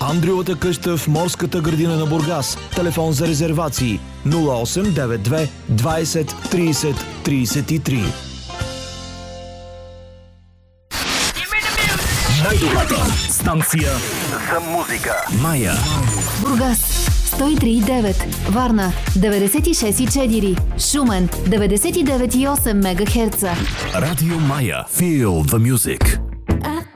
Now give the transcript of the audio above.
Андриовата къща в морската градина на Бургас. Телефон за резервации 0892 20 30 33. Най-добрата станция за музика. Мая. Бургас 103,9, Варна 96,4, Шумен 99,8 МГц. Радио Мая. Feel the music.